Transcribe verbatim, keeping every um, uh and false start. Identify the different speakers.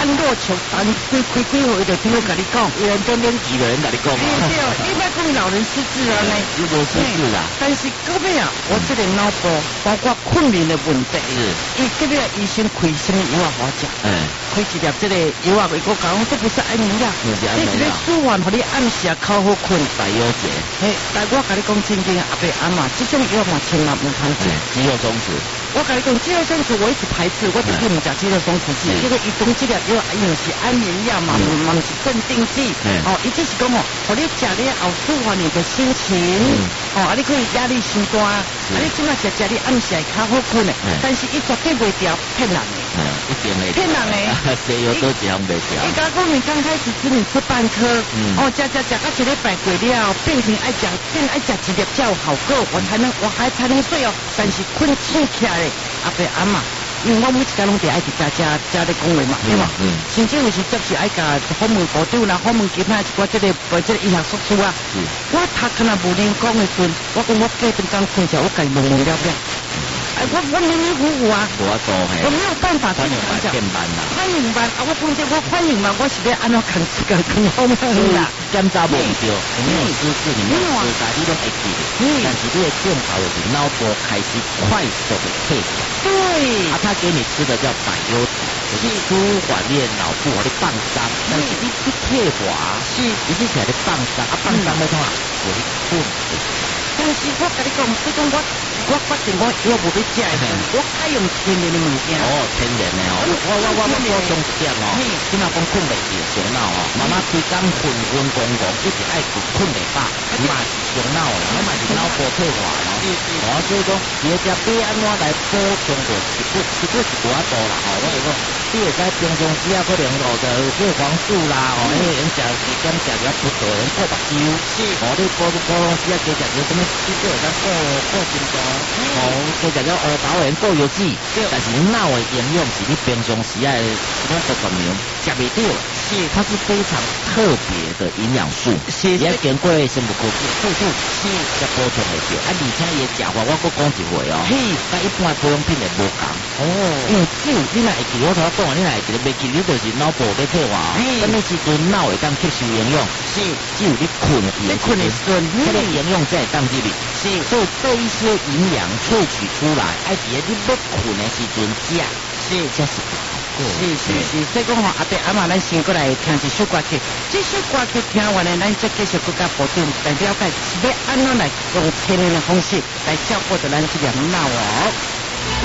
Speaker 1: 按落球，单规规规回的，听我跟你讲，
Speaker 2: 有人跟年纪的人跟你讲嘛。
Speaker 1: 对，你别讲老人失智啊呢，
Speaker 2: 如果失智啦。
Speaker 1: 但是各位啊，我这个脑部包括困眠的问题，
Speaker 2: 是，
Speaker 1: 伊这个医生开什么药啊好食？嗯，开一粒这个药啊，我讲这不是安眠药，这是舒缓，和你按时靠好困。
Speaker 2: 百忧解，
Speaker 1: 嘿，但我跟你讲真正阿伯阿妈，这种药嘛千万唔通食。
Speaker 2: 肌肉松弛。我
Speaker 1: 跟你讲，肌肉松弛我一直排斥，我一直唔食肌肉松弛剂，因为伊讲这个药因为是安眠药嘛，嘛是镇定剂，哦，伊只是讲哦，和你食了后舒缓你的心情，哦，啊，你可以压力心大，啊，你即马食食你暗时会较好困的，但是伊绝对袂掉骗人的，
Speaker 2: 一定会
Speaker 1: 骗人的，
Speaker 2: 西药都这样袂掉。
Speaker 1: 伊讲讲你刚开始吃你吃半颗，哦，食食食到一礼拜过了，变成爱食变爱食一粒才有效果，我才能我还才能睡哦，但是困醒起来阿伯阿嬷。因为我每一家拢伫爱伫家家家咧讲话嘛，对嘛？嗯。甚至有时接是爱甲访问部长啦、访问其他一寡即个即个医学硕士啊。嗯。我读可能无人讲的时阵，我讲我隔顿刚困起来，我家懵懵了了。哎，我我迷迷糊糊啊。
Speaker 2: 无法度嘿。
Speaker 1: 我没有办法去
Speaker 2: 讲。欢迎班啦。
Speaker 1: 欢迎班啊！我讲这我欢迎嘛，我是要安怎看自个更好嘛啦。
Speaker 2: 检查无对，你有失智，你没有失智，你都会记得。嗯。但是你的症头就是脑波开始快速的退化。
Speaker 1: 对。
Speaker 2: 啊，他给你吃的叫百忧解，就是舒缓你的脑部和你放松，但是你一退化，是一直起来的放松，啊放松要怎啊？有你困。
Speaker 1: 但是我跟你讲，这种我我决定我药无要食的，我爱用天然的物件。
Speaker 2: 哦，天然的哦，我我我我补充一点哦，今仔讲困袂着上脑哦，妈妈规工困困公公，一直爱困困袂饱，嘛是上脑啦，我嘛是脑部退化咯。哦，所以讲，你只要安怎来补充着，一个一个是多啊多啦吼，我是讲，你会使平常时啊，可能哦就叶黄素啦，哦，因为人食时间食了不多，人过目睭，是，哦，你补补时啊，加食了什么？你都会使过过心脏，哦，加食了乌豆圆过油脂，但是脑的营养是你平常时啊，什么各方面食袂到，是，它是非常特别的营养素，是，也经过生物科技测试，是，才补充会到，啊，而且伊食法我搁讲一回哦，嘿，甲一般保养品会无共，哦，因为酒你若会记，我头讲啊，你若会记，袂记你就是脑部在退化，什么时阵脑会当吸收营养，是，只有你困你困的时阵，这个营养才会当入去。是，所以这一些营养萃取出来，而且你要困的时阵食，是，这是好过。是是是，所以讲吼，阿伯阿妈，咱先过来听一首歌曲，这首歌曲听完了，咱再继续更加补充，来了解是要安怎来用天然的方式来照顾着咱这个脑哦。